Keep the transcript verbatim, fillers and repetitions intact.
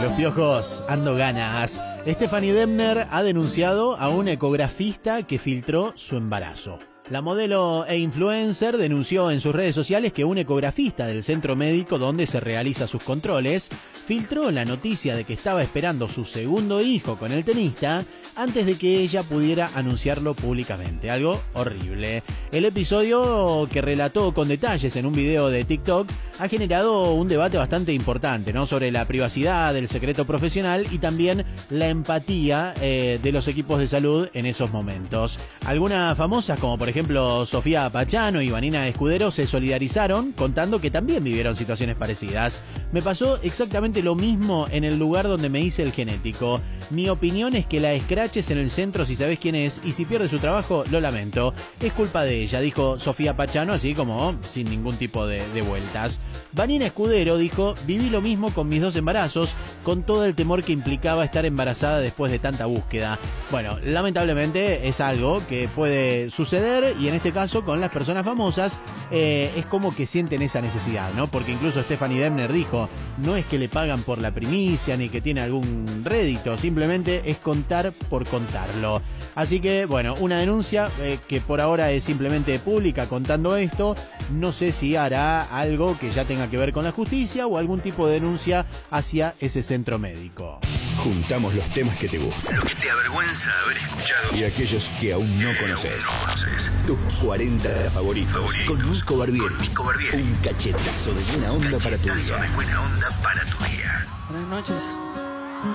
Los piojos, ando ganas. Stephanie Demner ha denunciado a un ecografista que filtró su embarazo. La modelo e influencer denunció en sus redes sociales que un ecografista del centro médico donde se realiza sus controles filtró la noticia de que estaba esperando su segundo hijo con el tenista antes de que ella pudiera anunciarlo públicamente. Algo horrible. El episodio, que relató con detalles en un video de TikTok, ha generado un debate bastante importante, ¿no?, sobre la privacidad del secreto profesional y también la empatía eh, de los equipos de salud en esos momentos. Algunas famosas, como por ejemplo Sofía Pachano y Vanina Escudero, se solidarizaron contando que también vivieron situaciones parecidas. Me pasó exactamente lo mismo en el lugar donde me hice el genético. Mi opinión es que la escraches en el centro si sabes quién es, y si pierde su trabajo, lo lamento. Es culpa de ella, dijo Sofía Pachano, así como sin ningún tipo de, de vueltas. Vanina Escudero dijo: viví lo mismo con mis dos embarazos, con todo el temor que implicaba estar embarazada después de tanta búsqueda. Bueno, lamentablemente es algo que puede suceder, y en este caso con las personas famosas eh, es como que sienten esa necesidad, ¿no? Porque incluso Stephanie Demner dijo: no es que le pagan por la primicia ni que tiene algún rédito, simplemente es contar por contarlo. Así que, bueno, una denuncia eh, que por ahora es simplemente pública contando esto. No sé si hará algo que ya tenga que ver con la justicia o algún tipo de denuncia hacia ese centro médico. Juntamos los temas que te gustan, Lo que te avergüenza haber escuchado y aquellos que aún no conoces. no conoces. Tus cuarenta favoritos, Favoritos. con Nico Barbieri. Con Nico Barbieri. Un cachetazo de buena onda para tu Cachetazo día. de buena onda para tu día. Buenas noches.